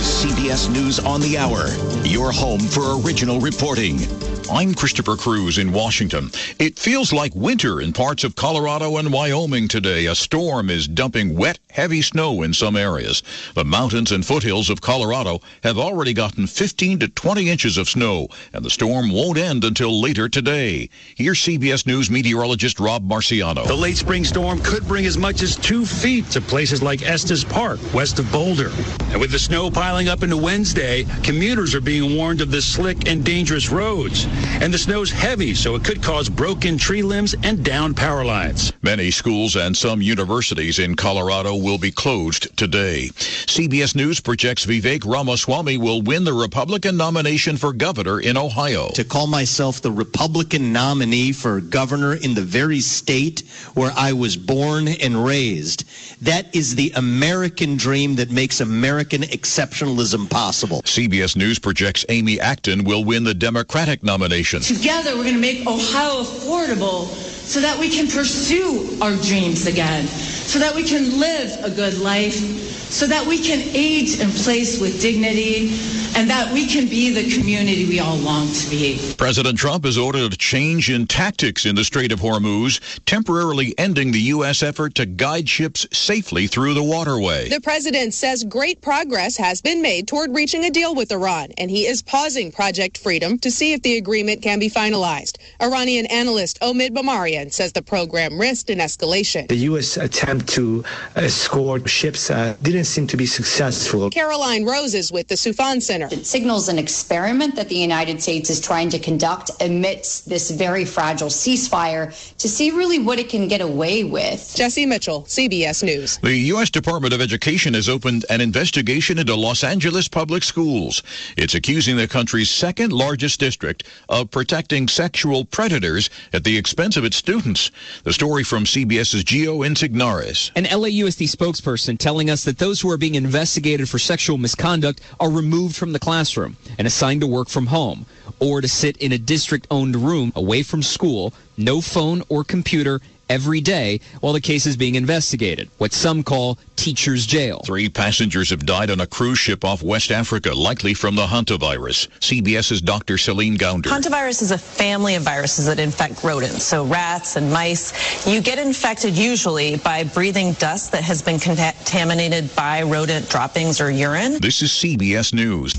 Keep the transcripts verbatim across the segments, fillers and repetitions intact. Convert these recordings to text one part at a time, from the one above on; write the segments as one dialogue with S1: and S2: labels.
S1: is C B S News on the Hour, your home for original reporting. I'm Christopher Cruz in Washington. It feels like winter in parts of Colorado and Wyoming today. A storm is dumping wet, heavy snow in some areas. The mountains and foothills of Colorado have already gotten fifteen to twenty inches of snow, and the storm won't end until later today. Here's C B S News meteorologist Rob Marciano.
S2: The late spring storm could bring as much as two feet to places like Estes Park, west of Boulder. And with the snow piling up into Wednesday, commuters are being warned of the slick and dangerous roads. And the snow's heavy, so it could cause broken tree limbs and downed power lines.
S1: Many schools and some universities in Colorado will be closed today. C B S News projects Vivek Ramaswamy will win the Republican nomination for governor in Ohio.
S3: To call myself the Republican nominee for governor in the very state where I was born and raised, that is the American dream that makes American exceptionalism possible.
S1: C B S News projects Amy Acton will win the Democratic nomination.
S4: Together, we're going to make Ohio affordable so that we can pursue our dreams again, so that we can live a good life, so that we can age in place with dignity, and that we can be the community we all long to be.
S1: President Trump has ordered a change in tactics in the Strait of Hormuz, temporarily ending the U S effort to guide ships safely through the waterway.
S5: The president says great progress has been made toward reaching a deal with Iran, and he is pausing Project Freedom to see if the agreement can be finalized. Iranian analyst Omid Bamarian says the program risked an escalation.
S6: The U S attempt to escort ships uh, didn't seem to be successful.
S5: Caroline Rose is with the Soufan Center.
S7: It signals an experiment that the United States is trying to conduct amidst this very fragile ceasefire to see really what it can get away with.
S5: Jesse Mitchell, C B S News.
S1: The U S Department of Education has opened an investigation into Los Angeles public schools. It's accusing the country's second largest district of protecting sexual predators at the expense of its students. The story from CBS's Gio Insignares.
S8: An L A U S D spokesperson telling us that those who are being investigated for sexual misconduct are removed from the classroom and assigned to work from home or to sit in a district-owned room away from school, no phone or computer, every day while the case is being investigated, what some call teacher's jail.
S1: Three passengers have died on a cruise ship off West Africa, likely from the hantavirus. CBS's Doctor Celine Gounder.
S9: Hantavirus is a family of viruses that infect rodents, so rats and mice. You get infected usually by breathing dust that has been contaminated by rodent droppings or urine.
S1: This is C B S News.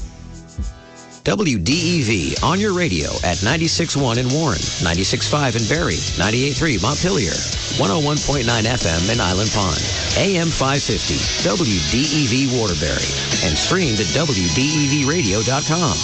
S10: W D E V on your radio at ninety-six point one in Warren, ninety-six point five in Barrie, ninety-eight point three Montpelier, one oh one point nine F M in Island Pond, A M five fifty, W D E V Waterbury, and streamed at W D E V radio dot com.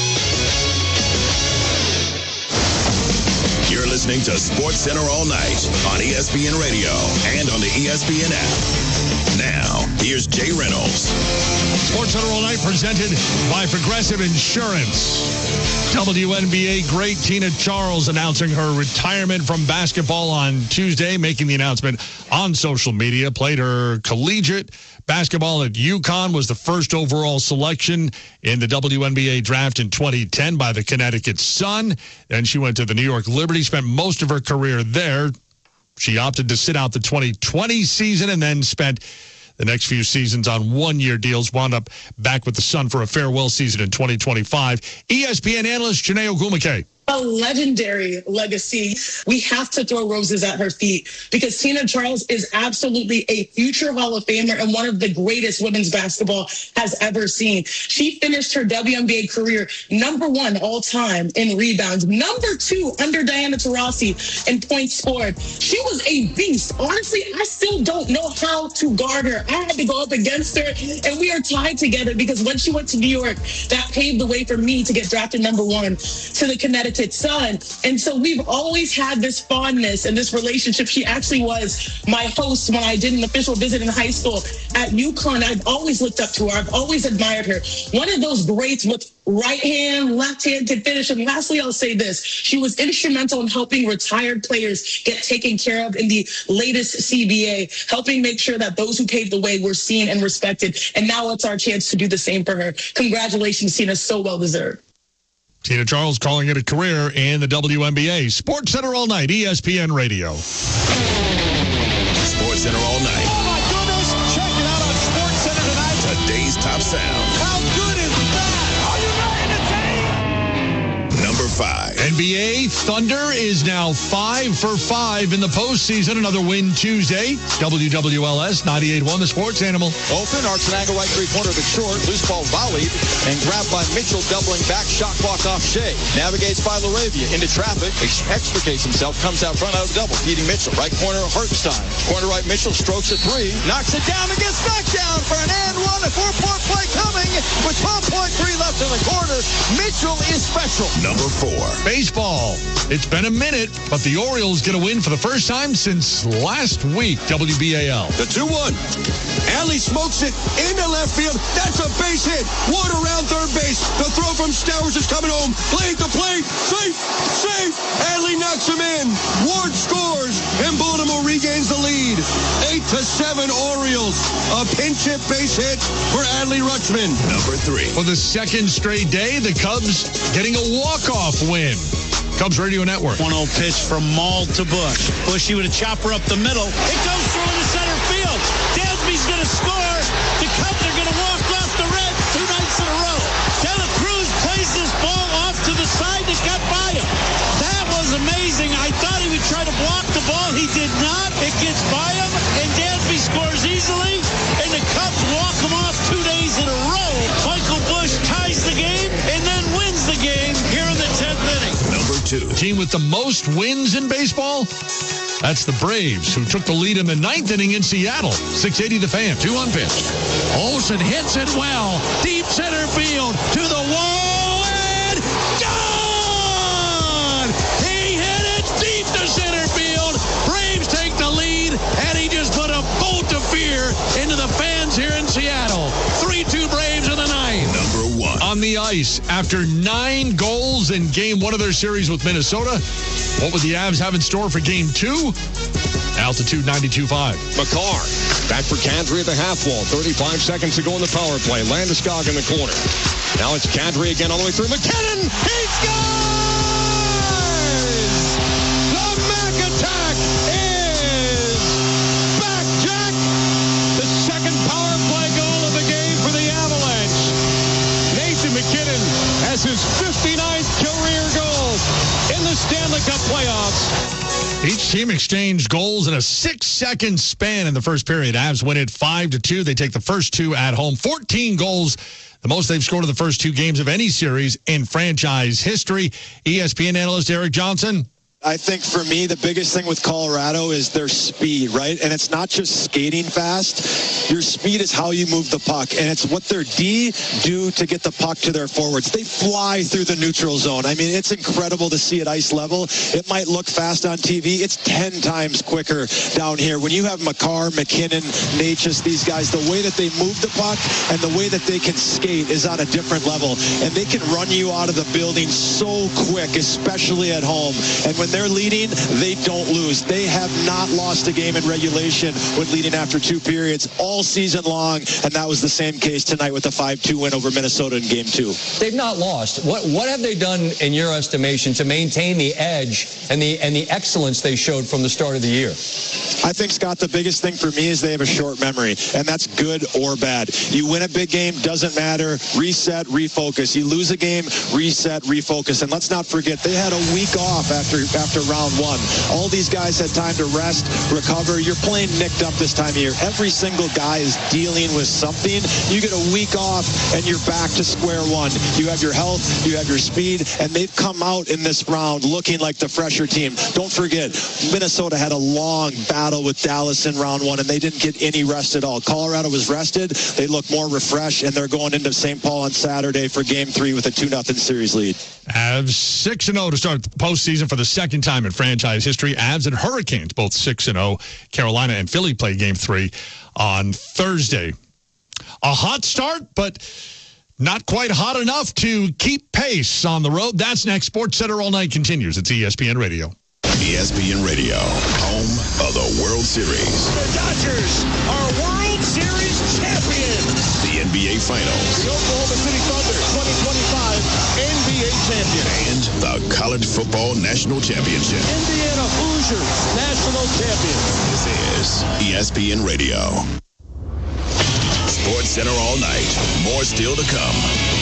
S11: You're listening to Sports Center all night on E S P N Radio and on the E S P N app. Now, here's Jay Reynolds.
S12: Sports Center all night presented by Progressive Insurance. W N B A great Tina Charles announcing her retirement from basketball on Tuesday, making the announcement on social media. Played her collegiate basketball at UConn, was the first overall selection in the W N B A draft in twenty ten by the Connecticut Sun. Then she went to the New York Liberty, spent most of her career there. She opted to sit out the twenty twenty season and then spent the next few seasons on one-year deals, wound up back with the Sun for a farewell season in twenty twenty-five. E S P N analyst Janae Ogwumike.
S13: A legendary legacy. We have to throw roses at her feet because Tina Charles is absolutely a future Hall of Famer and one of the greatest women's basketball has ever seen. She finished her W N B A career number one all time in rebounds, number two under Diana Taurasi in points scored. She was a beast. Honestly, I still don't know how to guard her. I had to go up against her, and we are tied together because when she went to New York, that paved the way for me to get drafted number one to the Connecticut Sun. And so we've always had this fondness and this relationship. She actually was my host when I did an official visit in high school at UConn. I've always looked up to her. I've always admired her. One of those greats with right hand, left hand can finish. And lastly, I'll say this. She was instrumental in helping retired players get taken care of in the latest C B A, helping make sure that those who paved the way were seen and respected. And now it's our chance to do the same for her. Congratulations, Tina. So well deserved.
S12: Tina Charles calling it a career in the W N B A. Sports Center all night, E S P N Radio.
S11: Sports Center all night.
S14: Oh, my goodness. Check it out on Sports Center tonight.
S11: Today's top sound.
S14: How good
S11: five.
S12: N B A, Thunder is now five for five in the postseason. Another win Tuesday. W W L S ninety-eight one, the sports animal.
S14: Open, arcs an angle right three-pointer to short. Loose ball volleyed and grabbed by Mitchell, doubling back. Shot clock off Shea. Navigates by LaRavia into traffic. Extricates himself. Comes out front out of double. Feeding Mitchell. Right corner, Hartenstein. Corner right, Mitchell strokes at three. Knocks it down and gets back down for an and one. A four-point play coming with twelve point three left in the quarter. Mitchell is special.
S11: Number four.
S12: Baseball. It's been a minute, but the Orioles get a win for the first time since last week. W B A L.
S14: The two one. Alley smokes it into left field. That's a base hit. Ward around third base. The throw from Stowers is coming home. Plate to plate. Safe. Safe. Alley knocks him in. Ward scores, and Baltimore regains the lead. Eight to seven Orioles. A pinch hit base hit for Adley Rutschman.
S11: Number three.
S12: For the second straight day, the Cubs getting a walk-off win. Cubs Radio Network.
S2: one oh pitch from Maul to Bush. Bushy with a chopper up the middle. It goes through into center field. Dansby's going to score. The Cubs are going to walk off the Reds two nights in a row. De La Cruz plays this ball off to the side. It got by him. That was amazing. I thought he would try to block the ball. He did not. It gets by him, and Dansby scores easily, and the Cubs walk him off two days in a row. Michael Bush ties the game and then wins the game here in the tenth inning.
S11: Number two.
S12: The team with the most wins in baseball? That's the Braves, who took the lead in the ninth inning in Seattle. six eighty The Fan. Two on pitch.
S2: Olsen hits it well. Deep center field to the wall and gone! He hit it deep to center field. Braves take the lead, and he just put a bolt of fear into the fans here in Seattle. three two Braves in the ninth.
S11: Number one.
S12: On the ice, after nine goals in game one of their series with Minnesota, what would the Avs have in store for game two? Altitude ninety-two point five.
S14: McCarr back for Kadri at the half wall. thirty-five seconds to go in the power play. Landeskog in the corner. Now it's Kadri again all the way through. McKinnon! He scores! The Mac attack is back, Jack! The second power play goal of the game for the Avalanche. Nathan McKinnon has his fifty-ninth career goal in the Stanley Cup playoffs.
S12: Each team exchanged goals in a six-second span in the first period. Avs win it five to two. They take the first two at home. fourteen goals, the most they've scored in the first two games of any series in franchise history. E S P N analyst Eric Johnson.
S15: I think for me, the biggest thing with Colorado is their speed, right? And it's not just skating fast. Your speed is how you move the puck. And it's what their D do to get the puck to their forwards. They fly through the neutral zone. I mean, it's incredible to see at ice level. It might look fast on T V. It's ten times quicker down here. When you have McCarr, McKinnon, Natchez, these guys, the way that they move the puck and the way that they can skate is on a different level. And they can run you out of the building so quick, especially at home. And when they're leading, they don't lose. They have not lost a game in regulation when leading after two periods all season long, and that was the same case tonight with a five two win over Minnesota in game two.
S16: They've not lost. What what have they done, in your estimation, to maintain the edge and the and the excellence they showed from the start of the year?
S15: I think, Scott, the biggest thing for me is they have a short memory, and that's good or bad. You win a big game, doesn't matter. Reset, refocus. You lose a game, reset, refocus. And let's not forget, they had a week off after after round one. All these guys had time to rest, recover. You're playing nicked up this time of year. Every single guy is dealing with something. You get a week off, and you're back to square one. You have your health, you have your speed, and they've come out in this round looking like the fresher team. Don't forget, Minnesota had a long battle with Dallas in round one, and they didn't get any rest at all. Colorado was rested. They look more refreshed, and they're going into Saint Paul on Saturday for game three with a two nothing series lead.
S12: Avs six and oh to start the postseason for the second time in franchise history. Avs and Hurricanes both six and oh. Carolina and Philly play game three on Thursday. A hot start, but not quite hot enough to keep pace on the road. That's next. Sports Center All Night continues. It's E S P N Radio.
S11: E S P N Radio, home of the World Series.
S2: The Dodgers are World Series champions.
S11: The N B A Finals.
S2: The Oklahoma City Thunder twenty twenty-five N B A champion.
S11: And the College Football National Championship.
S2: Indiana Hoosiers national champions.
S11: This is E S P N Radio. Sports Center All Night. More still to come.